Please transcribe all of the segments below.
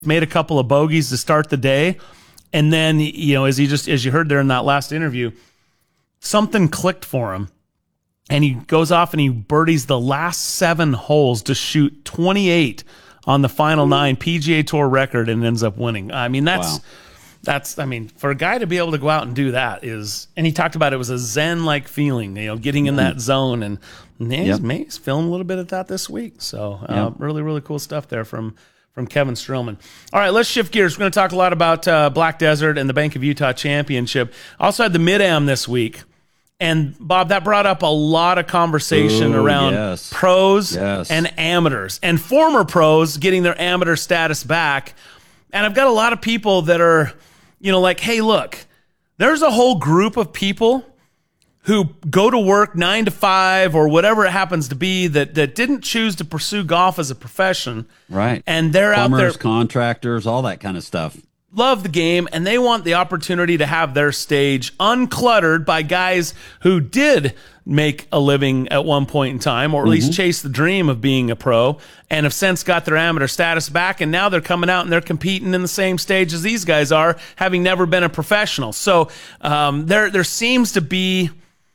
made a couple of bogeys to start the day. And then, as you heard there in that last interview, something clicked for him. And he goes off and he birdies the last 7 holes to shoot 28 on the final 9, PGA Tour record, and ends up winning. I mean, for a guy to be able to go out and do that and he talked about it was a Zen-like feeling, getting in that zone. And he's feeling a little bit of that this week. So really, really cool stuff there from Kevin Streelman. All right, let's shift gears. We're going to talk a lot about Black Desert and the Bank of Utah Championship. Also had the Mid-Am this week. And, Bob, that brought up a lot of conversation around pros and amateurs and former pros getting their amateur status back. And I've got a lot of people that are, like, hey, look, there's a whole group of people who go to work 9 to 5 or whatever it happens to be that didn't choose to pursue golf as a profession. Right. And they're Plumbers, out there. Contractors, all that kind of stuff. Love the game, and they want the opportunity to have their stage uncluttered by guys who did make a living at one point in time, or at least chase the dream of being a pro, and have since got their amateur status back, and now they're coming out and they're competing in the same stage as these guys are, having never been a professional. So there seems to be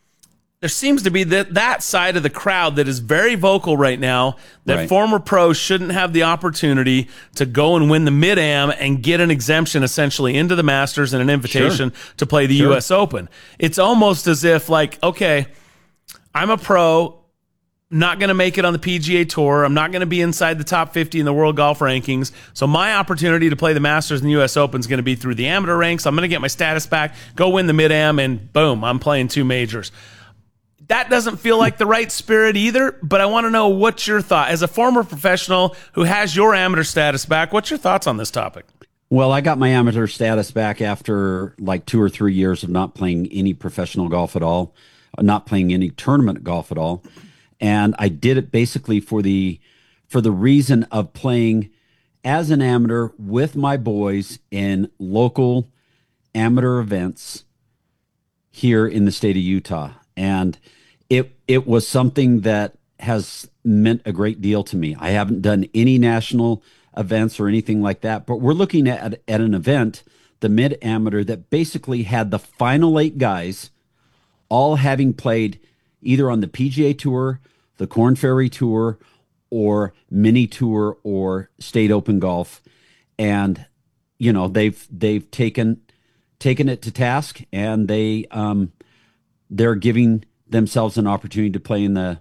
that side of the crowd that is very vocal right now that former pros shouldn't have the opportunity to go and win the Mid-Am and get an exemption essentially into the Masters and an invitation to play the U.S. Open. It's almost as if, like, okay, I'm a pro, not going to make it on the PGA Tour. I'm not going to be inside the top 50 in the world golf rankings. So my opportunity to play the Masters and the U.S. Open is going to be through the amateur ranks. I'm going to get my status back, go win the Mid-Am, and boom, I'm playing 2 majors. That doesn't feel like the right spirit either, but I want to know what's your thought. As a former professional who has your amateur status back, what's your thoughts on this topic? Well, I got my amateur status back after like 2 or 3 years of not playing any professional golf at all, not playing any tournament golf at all. And I did it basically for the reason of playing as an amateur with my boys in local amateur events here in the state of Utah. And it was something that has meant a great deal to me. I haven't done any national events or anything like that, but we're looking at an event, the Mid-Amateur, that basically had the final 8 guys all having played either on the PGA Tour, the Korn Ferry Tour, or Mini Tour, or State Open Golf. And, they've taken it to task, and they're giving themselves an opportunity to play in the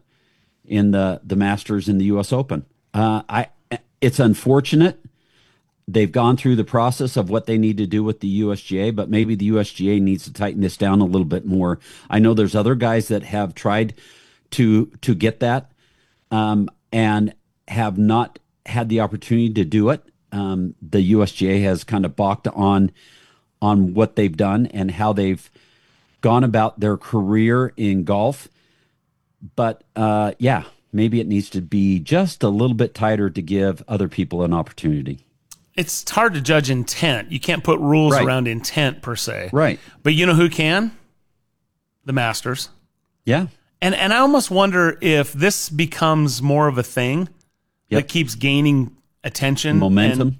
Masters in the U.S. Open. It's unfortunate. They've gone through the process of what they need to do with the USGA, but maybe the USGA needs to tighten this down a little bit more. I know there's other guys that have tried to get that and have not had the opportunity to do it. The USGA has kind of balked on what they've done and how they've gone about their career in golf. But maybe it needs to be just a little bit tighter to give other people an opportunity. It's hard to judge intent. You can't put rules around intent per se. Right. But you know who can? The Masters. Yeah. And I almost wonder if this becomes more of a thing that keeps gaining attention. Momentum.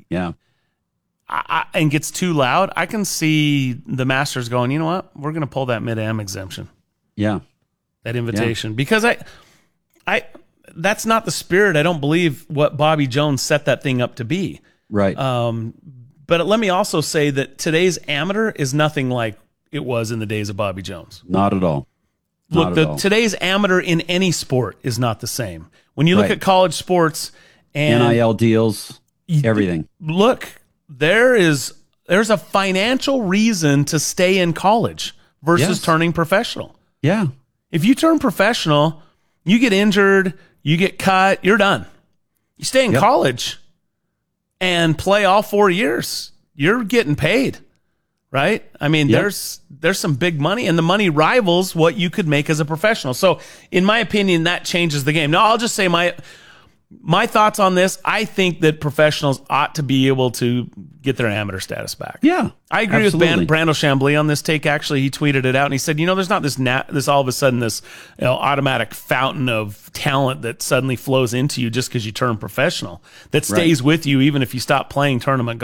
And gets too loud. I can see the Masters going, you know what? We're going to pull that Mid-Am exemption. Yeah. That invitation. Yeah. Because I that's not the spirit. I don't believe what Bobby Jones set that thing up to be. Right. But let me also say that today's amateur is nothing like it was in the days of Bobby Jones. Not at all. Today's amateur in any sport is not the same. When you look at college sports and NIL deals, everything. Look, there's a financial reason to stay in college versus turning professional. Yeah. If you turn professional, you get injured, you get cut, you're done. You stay in college and play all 4 years, you're getting paid, right? I mean, there's some big money, and the money rivals what you could make as a professional. So in my opinion, that changes the game. Now, I'll just say my thoughts on this, I think that professionals ought to be able to get their amateur status back. Yeah. I agree absolutely. with Brando Chambly on this take. Actually, he tweeted it out and he said, there's not this all of a sudden this automatic fountain of talent that suddenly flows into you just because you turn professional that stays with you even if you stop playing tournament